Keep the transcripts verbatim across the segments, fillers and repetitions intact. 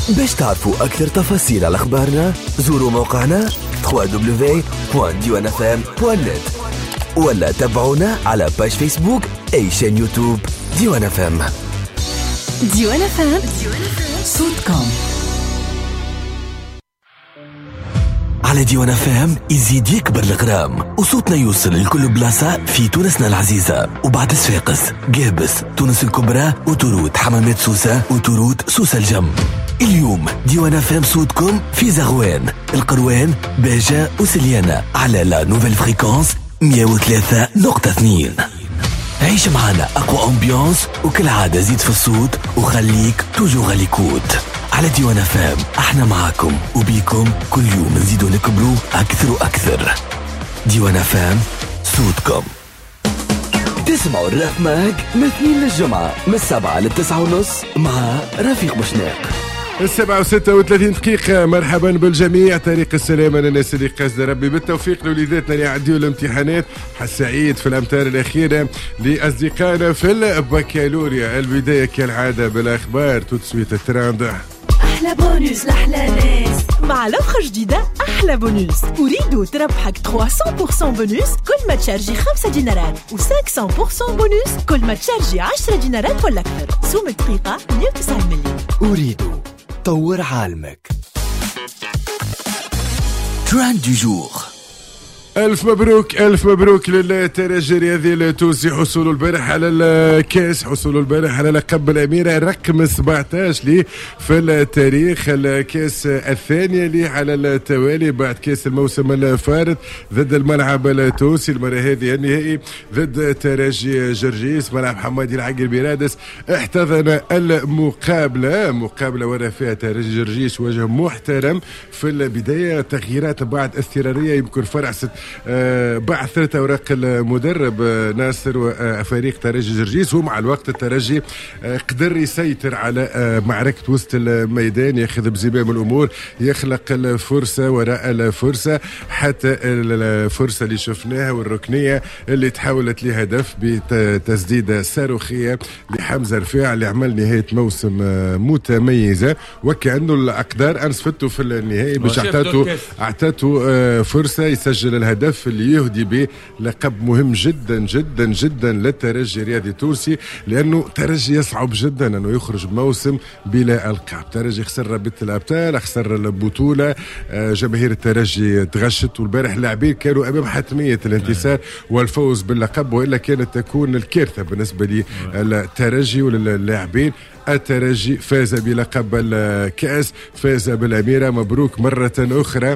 باش تعرفوا أكثر تفاصيل على أخبارنا زوروا موقعنا دبليو دبليو دبليو دوت ديوان اف ام دوت نت ولا تابعونا على باج فيسبوك أي شان يوتيوب ديوان اف ام. ديوان اف ام صوتكم على ديوان اف ام يزيد يكبر الغرام وصوتنا يوصل لكل بلاصة في تونسنا العزيزة وبعد صفاقس قابس تونس الكبرى وتورود حمامات سوسة وتورود سوسة الجم. اليوم ديوان اف ام صوتكم في زغوان القروان باجة وسليانة على لا نوفيل فريكونس مية وثلاثة نقطة اثنين. عيش معنا أقوى أمبيانس وكل عادة زيد في الصوت وخليك توجو غاليكوت. على ديوان اف ام احنا معاكم وبيكم كل يوم نزيدو نكبروا أكثر وأكثر. ديوان اف ام صوتكم. تسمعوا الراب ماج من اثنين للجمعة من السبعة للتسعة ونص مع رفيق بوشناق. السبعة وستة وثلاثين دقيقة. مرحبا بالجميع. طريق السلامة للناس اللي قاصدة ربي بالتوفيق لوليداتنا اللي يعديوا الامتحانات. حسعيد في الأمتار الأخيرة لأصدقائنا في البكالوريا. البداية كالعادة بالأخبار تسويت التراند. أحلى بونوس لأحلى ناس مع لوحة جديدة. أحلى بونوس أريد تربحك ثلاثمية بالمية بونوس كل ما تشارجي خمسة دينارات و500 بالمية بونوس كل ما تشارجي عشرة دينارات ولا أكثر. سوم دقيقة مية وتسعين مليون. أريد طور عالمك. تراند دو جور. ألف مبروك ألف مبروك للترجي الرياضي التونسي حصوله البارح على الكاس حصوله البارح على لقب الأميرة رقم سبعة عشر لي في التاريخ. الكاس الثانية لي على التوالي بعد كاس الموسم الفارط ضد الملعب التونسي. المرة هذه النهائي ضد ترجي جرجيس ملعب حمادي العقل بيرادس. احتضن المقابلة مقابلة ورا فيها ترجي جرجيس وجه محترم في البداية. تغييرات بعد اضطرارية يمكن فرعست آه بعثرت أوراق المدرب آه ناصر وفريق ترجي جرجيس. ومع الوقت الترجي آه قدر يسيطر على آه معركة وسط الميدان ياخذ بزمام الأمور يخلق الفرصة وراء الفرصة حتى الفرصة اللي شفناها والركنية اللي تحولت لهدف بتسديدة صاروخية لحمزة رفاع اللي عمل نهاية موسم آه متميزة وكأنه الأقدار أنصفته في النهائي باش أعطته أعطته آه فرصة يسجل الهدف اللي يهدي به لقب مهم جدا جدا جدا للترجي الرياضي التونسي لأنه ترجي يصعب جدا أنه يخرج بموسم بلا ألقاب. ترجي خسر رابطة الأبطال خسر البطولة. جماهير الترجي تغشت والبارح اللاعبين كانوا أمام حتمية الانتصار والفوز باللقب وإلا كانت تكون الكارثة بالنسبة للترجي وللاعبين. الترجي فاز بلقب الكأس فاز بالأميرة. مبروك مرة أخرى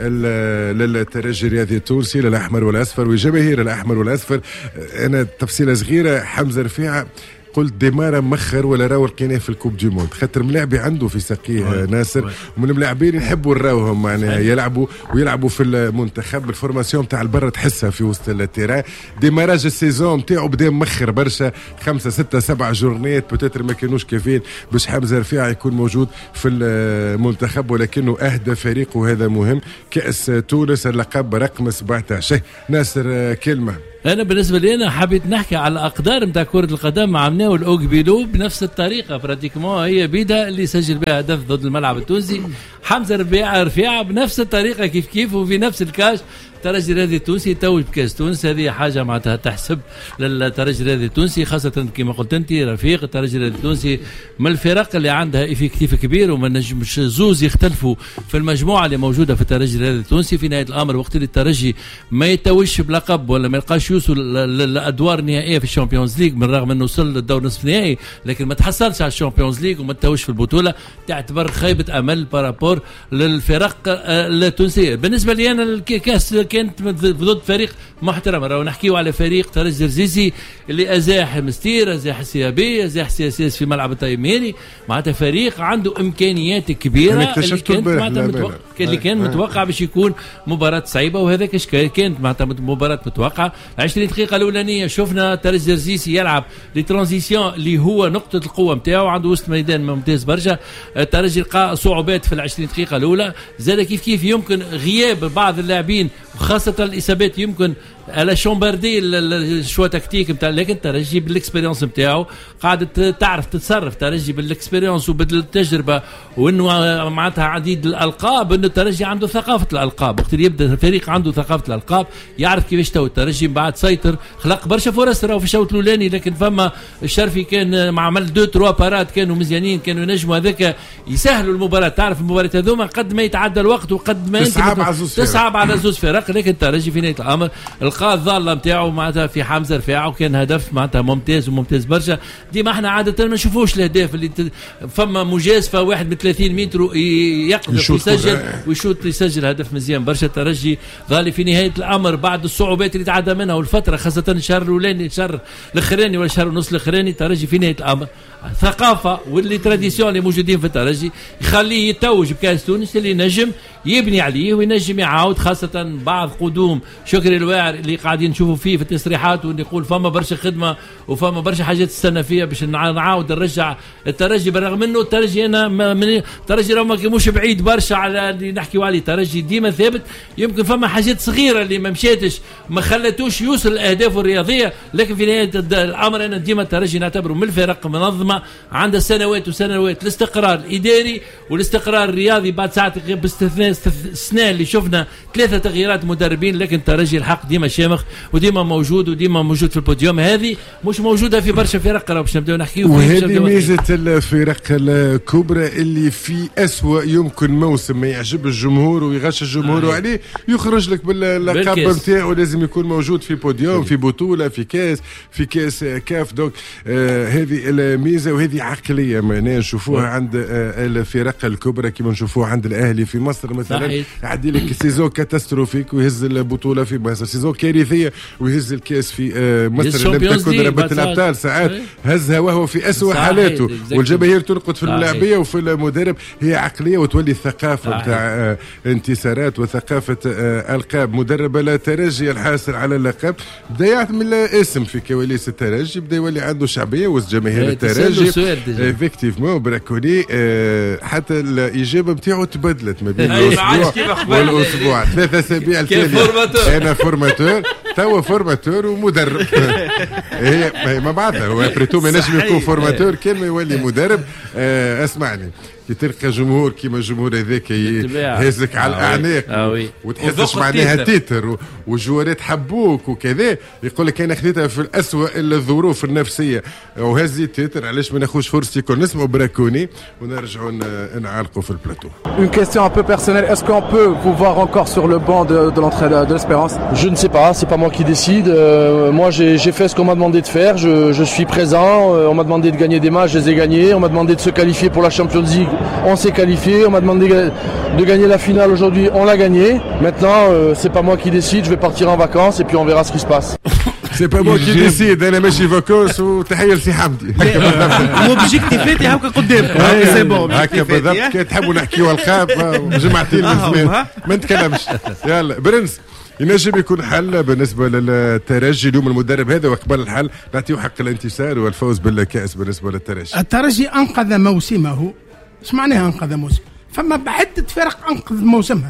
للترجي الرياضي التونسي للأحمر والأصفر وجماهير الأحمر والأصفر. أنا تفصيلة صغيرة حمزة رفيعة قلت ديمارا مخر ولا راو لقيناه في الكوب دي موند خاطر ملاعبي عنده في ساقيه ناصر ومن الملاعبين يحبوا نراوهم معناها يلعبوا ويلعبوا في المنتخب. الفورماسيون تاع البرة تحسها في وسط التيران. ديماراج السيزون تاعو بدا مخر برشا خمسة ستة سبعة جورنيات بوتيتر ما كانوش كافيين باش حمزة رفيع يكون موجود في المنتخب ولكنه أهدى فريق وهذا مهم. كأس تونس اللقب رقم سبعة عشر. ناصر كلمة. أنا بالنسبة لي أنا حبيت نحكي على الأقدار متاع كرة القدم. عملناه الأوغبيلو بنفس الطريقة براتيكمون هي بيدا اللي سجل بها هدف ضد الملعب التونسي. حمزة رفيعة رفيعة بنفس الطريقة كيف كيف وفي نفس الكاش. الترجي الرياضي التونسي توج بكاس تونس هذه حاجه معناتها تحسب للترجي الرياضي التونسي خاصه كما قلت انت رفيق. الترجي الرياضي التونسي من الفرق اللي عندها افكتيف كبير وما نجمش زوز يختلفوا في المجموعه اللي موجوده في الترجي الرياضي التونسي. في نهايه الامر وقت اللي الترجي ما يتوش بلقب ولا ما يلقاش يوصل للادوار النهائيه في الشامبيونز ليج من رغم انه وصل للدور نصف نهائي لكن ما تحصلش على الشامبيونز ليج وما تتوش في البطوله تعتبر خيبه امل بارابور للفرق التونسيه. بالنسبه لي انا الكاس كانت ضد فريق محترم. راهو نحكيو على فريق ترجي جرجيسي اللي ازاح مستير ازاح سيابي ازاح سياسيس في ملعب التايميري معناتها فريق عنده امكانيات كبيره اللي كانت معناتها متوقع اللي كان متوقع باش يكون مباراه صعيبه وهذاك كانت معناتها مباراه متوقعه. عشرين دقيقه الاولانيه شفنا ترجي جرجيسي يلعب لترانزيسيون اللي هو نقطه القوه نتاعو عنده وسط ميدان ممتاز برشا. الترجي لقى صعوبات في العشرين دقيقه الاولى زاد كيف كيف يمكن غياب بعض اللاعبين وخاصة الإصابات يمكن على شومباردي الشوا تكتيك نتاع، لكن ترجي بالاكسبيريونس نتاعو قاعد تعرف تتصرف. ترجي بالاكسبيريونس وبالتجربه وانه معناتها عديد الالقاب، انه الترجي عنده ثقافه الالقاب. وقت اللي يبدا الفريق عنده ثقافه الالقاب يعرف كيفاش تو الترجي بعد سيطر، خلق برشا فرص راهو في الشوط الاولاني، لكن فما الشرفي كان مع عمل دو تروا بارات كانوا مزيانين، كانوا ينجموا هذاك يسهلوا المباراه. تعرف المباراه هذوما قد ما يتعدى الوقت وقد ما تصعب على زوج تصعب على زوج فرق، لكن الترجي في نهايه الامر القى الظاله نتاعو معناتها في حمزه رفاعه، وكان هدف معناتها ممتاز وممتاز برشا. ديما احنا عاده ما نشوفوش الاهداف اللي ت... فما مجازفه واحد من ثلاثين متر يقذف يسجل ويشوط يسجل هدف مزيان برشا. الترجي ظل في نهايه الامر بعد الصعوبات اللي تعدى منها والفتره، خاصه الشهر الاولاني الشهر الاخراني ولا الشهر ونص الاخراني، الترجي في نهايه الامر ثقافه واللي تراديسيون اللي موجودين في الترجي يخليه يتوج بكاس تونس اللي نجم يبني عليه وينجم يعاود، خاصه بعض قدوم شكري الواعر اللي قاعدين نشوفوا فيه في التصريحات، واللي يقول فما برشا خدمه وفما برشا حاجات تستنى فيها باش نعاود نرجع الترجي. بالرغم منه الترجي انا من الترجي راه مش بعيد برشا على اللي نحكيوا عليه، الترجي ديما ثابت. يمكن فما حاجات صغيره اللي ما مشاتش ما خلتوش يوصل الاهداف الرياضيه، لكن في نهايه الامر انا ديما الترجي نعتبره من الفرق منظمه عندها سنوات وسنوات الاستقرار الاداري والاستقرار الرياضي. بعد ساعات باستثناء السنه اللي شفنا ثلاثه تغييرات مدربين، لكن الترجي الحق ديما شامخ وديما موجود وديما موجود في البوديوم. هذه مش موجوده في برشا فرق راه باش نبداو نحكيو فيه. وهذه ميزه الفرق الكبرى اللي في أسوأ يمكن موسم ما يعجب الجمهور ويغش الجمهور آه. عليه يخرج لك باللقب نتاعو، لازم يكون موجود في بوديوم في بطوله في كاس في كاس كاف. دوك آه هذه الميزه وهذه عقليه معناها نشوفوها عند آه الفرق الكبرى كما نشوفوها عند الاهلي في مصر مثلا. يعدي لك سيزون كاتاستروفيك ويهز البطوله في مصر، سيزون كارثيه ويهز الكاس في آه مصر لم تكن ربة الابطال ساعات هزها وهو في أسوأ حالاته، والجماهير ترقد في الملاعبيه وفي المدرب. هي عقليه وتولي الثقافه نتاع آه انتصارات وثقافه آه القاب. مدرب الترجي الحاصل على اللقب بدا يعمل اسم في كواليس الترجي، بدا يولي عنده شعبيه وسط جماهير الترجي افكتيفمون براكوني. آه حتى الاجابه نتاعو تبدلت ما بين الاسبوع والاسبوع ثلاثة اسابيع التاليه. انا فورماتور توا فورماتور ومدرب هي ما بعدها هو بريتو ما نجم يكون فورماتور كان ما يولي مدرب. آه اسمعني كي تلقى جمهور كيما الجمهور هذاك يهزك على الاعناق وتحسش معناها تيتر والجوارات حبوك وكذا، يقول لك انا خذيتها في الاسوأ الظروف النفسيه وهزي تيتر، علاش ما ناخذش فرصتي كون نسمعوا براكوني ونرجعوا نعلقوا في البلاتو. Une question un peu personnelle, est-ce qu'on peut vous voir encore sur le banc de, de l'entrée de, de l'Espérance? Je ne sais pas, c'est pas moi qui décide. Euh, moi j'ai, j'ai fait ce qu'on m'a demandé de faire, je, je suis présent, euh, on m'a demandé de gagner des matchs, je les ai gagnés, on m'a demandé de se qualifier pour la Champions League. On s'est qualifié, on m'a demandé de gagner la finale aujourd'hui, on l'a gagné. Maintenant, euh, c'est pas moi qui décide, je vais partir en vacances et puis on verra ce qui se passe. C'est pas moi qui décide, انا ماشي فاكونس وتحيه لسي حمدي. موبجيكتيفاتي هاكا قدامكم سي بون هاكا بالضبط. كي تحبوا نحكيو الخاب جمعتين من زمان ما نتكلمش. يلا برنس ينجم يكون حل بالنسبه للترجي اليوم المدرب هذا، وقبل الحل نعطيو حق الانتصار والفوز بالكاس بالنسبه للترجي. الترجي انقذ موسمه. ايش معناها انقذ موسم؟ فما بعدة فرق انقذ موسمها،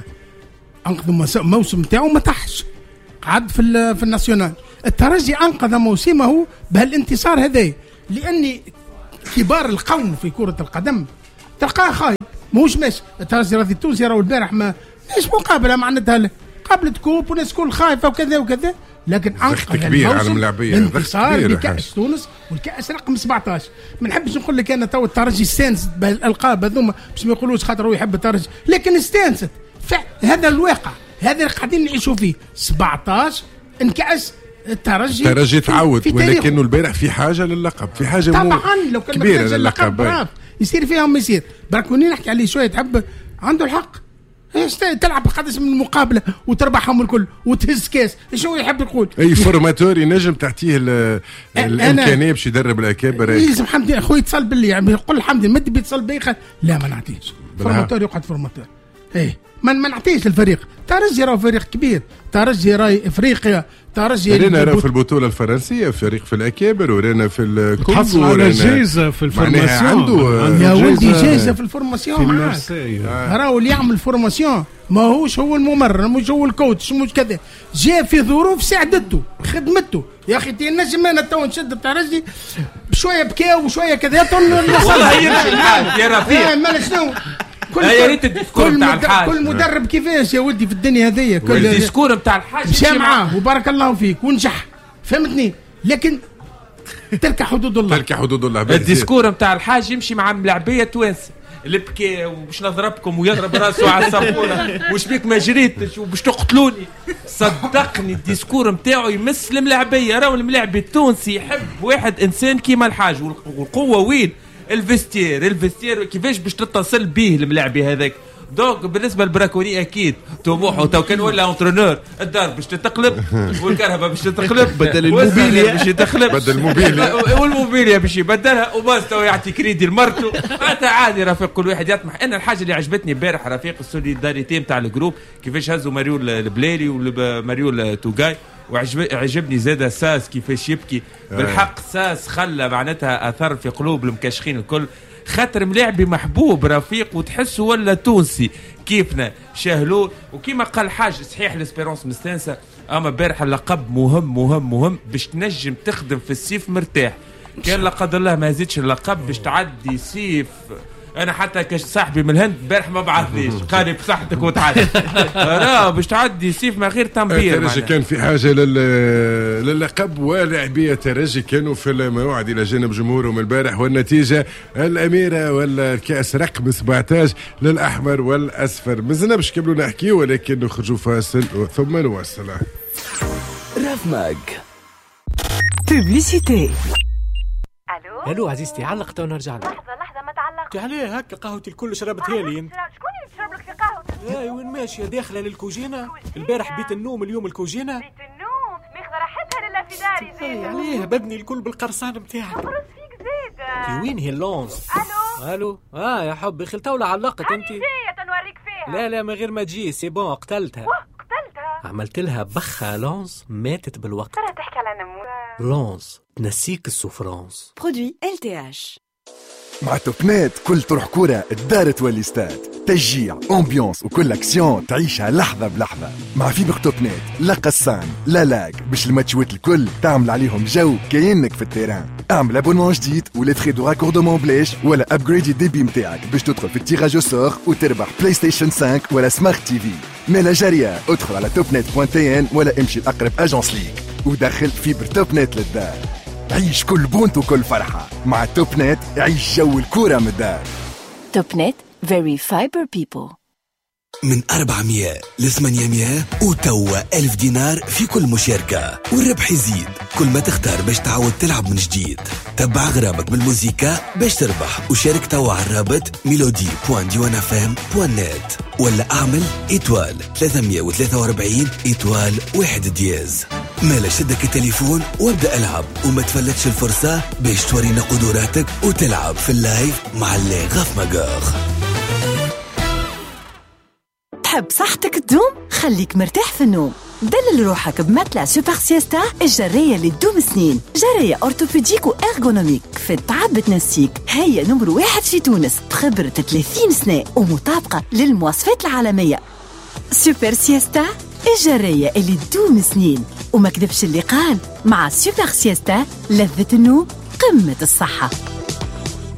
انقذ موسم تاعو ما طاحش قعد في في الناسيونال. الترجي انقذ موسمه بهالانتصار هذا، لاني كبار القوم في كرة القدم تلقاه خايب موش ماشي. الترجي راضي التونسي راهو البارح ما مش مقابله معناتها قابلت كوب وناس كل خايفه وكذا وكذا، لكن انقذ الموسم بانتصار بكأس تونس والكأس رقم سبعطاش. ما نحبش نقول لك انا تو الترجي استانست بالالقاب هذوما باش ما يقولوش خاطر هو يحب الترجي، لكن استانست. هذا الواقع، هذا اللي قاعدين نعيشوا فيه. سبعطاش انكأس الترجي الترجي تعود، ولكنه البارح في حاجه للقب، في حاجه طبعا لو كان كبيره للقب يصير فيها ما يصير. براكوني نحكي عليه شويه تحب عنده الحق. ايش تلعب قداش من المقابله وتربحهم الكل وتهز كاس، ايش هو يحب يقول؟ اي فورماتور ينجم تعطيه الامكانيه باش يدرب الاكابر. يلزم حمدي اخوي يتصل باللي يعني يقول حمدي مد بيتصل بي لا ما نعطيش فورماتور، يقعد فورماتور ايه ما ما نعطيش الفريق. ترجي راه فريق كبير، ترجي راي افريقيا، ترجي رانا راه في البطوله الفرنسيه فريق في الاكابر، ورانا في الكونغو، تحصل على جائزه في الفورماسيون. عنده يا ولدي جائزه في الفورماسيون معاك. آه. راهو اللي يعمل فورماسيون ماهوش هو الممرر، مش هو الكوتش، مش كذا، جاء في ظروف ساعدته خدمته. يا اخي تنجم انا تو نشد الترجي بشويه بكاو وشويه كذا والله يمشي الحال يا رفيق. ما شنو كل يا ريت الديسكور نتاع الحاج، كل مدرب كيفاش يا ودي في الدنيا هذيا، كل الديسكور نتاع الحاج مشى معاه وبارك الله فيك ونجح، فهمتني؟ لكن تلك حدود الله، تلك حدود الله. الديسكور نتاع الحاج يمشي مع ملاعبيه توانسه اللي بكى وباش نضربكم ويضرب راسه على الصابونه وش بيك ما جريتش وباش تقتلوني. صدقني الديسكور نتاعو يمس الملاعبيه. راهو الملاعبي التونسي يحب واحد انسان كيما الحاج. والقوه وين؟ الفستير. الفستير كيفاش باش تتصل به الملاعبي هذاك. دونك بالنسبه للبراكوني اكيد طموحه تو كان ولا انترونور، الدار باش تتقلب والكهرباء باش تتقلب، بدل الموبيليا باش يتقلب، بدل الموبيليا والموبيليا باش يبدلها، وباس تو يعطي كريدي لمرته. حتى عادي رفيق، كل واحد يطمح. انا الحاجه اللي عجبتني امبارح رفيق السوليداريتي نتاع الجروب، كيفاش هزوا ماريو البلالي وماريو التوغاي. وعجبني زاد ساس كيفاش يبكي. بالحق ساس خلى معناتها اثر في قلوب المكاشخين الكل، خاطر ملاعبي محبوب رفيق وتحسه ولا تونسي كيفنا شاهلوه. وكيما قال حاج صحيح الاسبيرونس مستانسه، اما بارح اللقب مهم مهم مهم باش تنجم تخدم في السيف مرتاح. كان لا قدر الله ما زيدش اللقب باش تعدي سيف. انا حتى كصاحبي من الهند بارح ما بعثليش، قال بصحتك وتعدي. راه باش تعدي سيف ما غير تنبير. الترجي كان في حاجه لل... للقب، ولاعبيه الترجي كانوا في الموعد الى جانب جمهورهم البارح، والنتيجه الاميره والكاس رقم سبعطاش للاحمر والاصفر. مازلنا باش نكملوا نحكي، ولكن نخرجوا فاصل ثم نواصل. راف ماج بوبليسيتي. الو الو عزيزتي، علق تو نرجع لك. لحظه لحظه ما تعلق. عليه هكا قهوتي الكل شربتها لي انت. شكون اللي تشرب لك في قهوتي؟ اي وين ماشيه؟ داخله للكوجينه البارح، بيت النوم اليوم الكوجينه. بيت النوم ماخذه راحتها لله في داري زيد. عليه بدني الكل بالقرصان بتاعك. نقرص فيك زيد. في وين هي اللونز؟ الو الو اه يا حبي خلت ولا علقت انت؟ جايه تنوريك فيها. لا لا من غير ما تجي سي بون قتلتها. قتلتها؟ عملت لها بخه لونز ماتت بالوقت. ترى تحكي على نموذج لونز تنسيك السوفرانس. برودوي إل تي إتش. مع توبنات كل طرح كورة الدار تولي ستاد، تشجيع، امبيونس وكل اكسيون تعيشها لحظة بلحظة. مع فيبر توبنات لا قسان لا لاك باش الماتشوات الكل تعمل عليهم جو كأنك في التيران. اعمل ابونمون جديد ولا تخي دو راكوردمون بلاش ولا ابجريدي الديبي متاعك باش تدخل في التيراج سور وتربح بلاي ستيشن خمسة ولا سمارت تي في. مالا جارية ادخل على توبنات بوان تي ان ولا امشي لأقرب اجونس ليك ودخل فيبر توبنات للدار. عيش كل بونت وكل فرحة مع توب نت. عيش جو الكورة من الدار. توب نت very fiber people. من أربعمية لثمانمية وتوا ألف دينار في كل مشاركة، والربح يزيد كل ما تختار باش تعود تلعب من جديد. تبع غرامك بالموسيقى باش تربح، وشارك توا على الرابط ميلودي بوان ديوان اف ام بوان نت، ولا اعمل إيتوال ثلاثمية وثلاثة وأربعين إيتوال واحد دياز. مالا شدك التليفون وابدأ العب، وما تفلتش الفرصة باش تورينا قدراتك وتلعب في اللايف مع اللي غاف ماغور. تحب صحتك تدوم؟ خليك مرتاح في النوم. دلل روحك بمتلة سوبر سيستا، الجرية اللي تدوم سنين. جرية أورتوبيديك وإرغونوميك في تعب بتنسيك. هي نمر واحد في تونس بخبرة ثلاثين سنة ومطابقة للمواصفات العالمية. سوبر سيستا، الجرية اللي تدوم سنين. وما كذبش اللي قال، مع سوبر سيستا لذة النوم قمة الصحة.